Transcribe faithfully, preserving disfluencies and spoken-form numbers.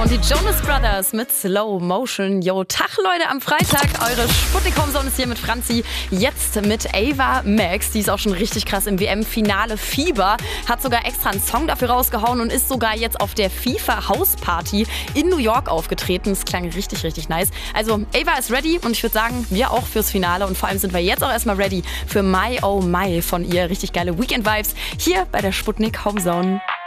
die Jonas Brothers mit Slow Motion. Yo, Tag Leute am Freitag. Eure Sputnik Homezone ist hier mit Franzi. Jetzt mit Ava Max. Die ist auch schon richtig krass im W M-Finale. Fieber. Hat sogar extra einen Song dafür rausgehauen und ist sogar jetzt auf der FIFA Hausparty in New York aufgetreten. Das klang richtig, richtig nice. Also Ava ist ready und ich würde sagen, wir auch fürs Finale. Und vor allem sind wir jetzt auch erstmal ready für My Oh My von ihr. Richtig geile Weekend-Vibes hier bei der Sputnik Homezone.